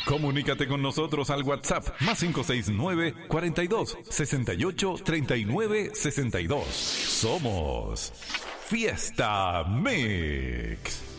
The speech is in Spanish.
Comunícate con nosotros al WhatsApp más 569 42 68 39 62. Somos Fiesta Mix.